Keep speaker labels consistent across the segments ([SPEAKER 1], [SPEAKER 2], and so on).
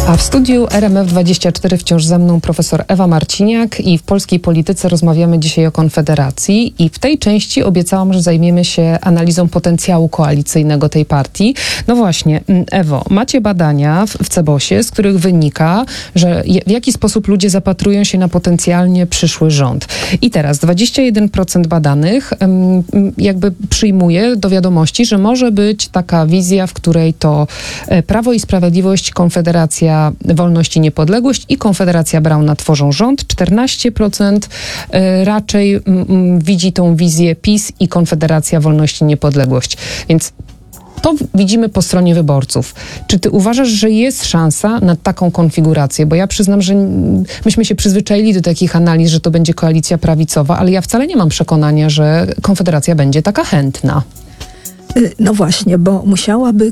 [SPEAKER 1] A w studiu RMF24 wciąż ze mną profesor Ewa Marciniak i w polskiej polityce rozmawiamy dzisiaj o Konfederacji i w tej części obiecałam, że zajmiemy się analizą potencjału koalicyjnego tej partii. No właśnie, Ewo, macie badania w CBOS-ie, z których wynika, że w jaki sposób ludzie zapatrują się na potencjalnie przyszły rząd. I teraz 21% badanych jakby przyjmuje do wiadomości, że może być taka wizja, w której to Prawo i Sprawiedliwość, Konfederacja, Wolność i Niepodległość i Konfederacja Brauna tworzą rząd. 14% raczej widzi tą wizję PiS i Konfederacja Wolność i Niepodległość. Więc to widzimy po stronie wyborców. Czy ty uważasz, że jest szansa na taką konfigurację? Bo ja przyznam, że myśmy się przyzwyczaili do takich analiz, że to będzie koalicja prawicowa, ale ja wcale nie mam przekonania, że Konfederacja będzie taka chętna.
[SPEAKER 2] No właśnie, bo musiałaby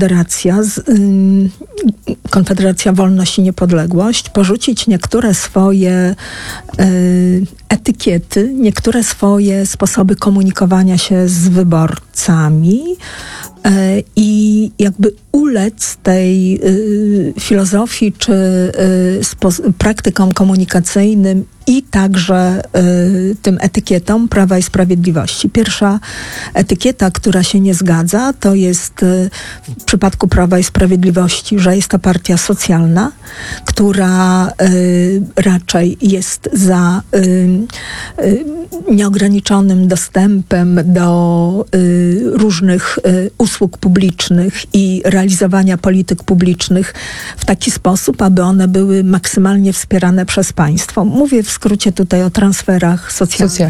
[SPEAKER 2] Konfederacja Wolność i Niepodległość porzucić niektóre swoje etykiety, niektóre swoje sposoby komunikowania się z wyborcami i jakby ulec tej filozofii czy praktykom komunikacyjnym i także tym etykietom Prawa i Sprawiedliwości. Pierwsza etykieta, która się nie zgadza, to jest w przypadku Prawa i Sprawiedliwości, że jest to partia socjalna, która raczej jest za nieograniczonym dostępem do różnych usług publicznych i realizowania polityk publicznych w taki sposób, aby one były maksymalnie wspierane przez państwo. Mówię w skrócie tutaj o transferach socjalnych.